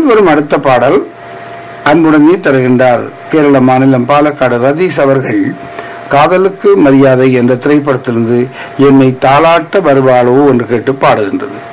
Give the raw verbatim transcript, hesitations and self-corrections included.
நிகழ்ச்சியில் வரும் அடுத்த பாடல் அன்புடன் நீ தருகின்றார் கேரள மாநிலம் பாலக்காடு ரதீஷ் அவர்கள். காதலுக்கு மரியாதை என்ற திரைப்படத்திலிருந்து என்னை தாளாட்ட வருவாளோ என்று கேட்டு பாடுகின்றது.